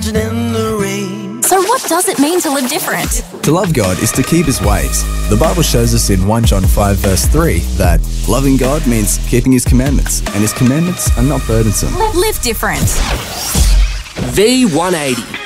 clouds and in the rain. So what does it mean to live different? To love God is to keep His ways. The Bible shows us in 1 John 5 verse 3 that loving God means keeping His commandments, and His commandments are not burdensome. Live different. V180.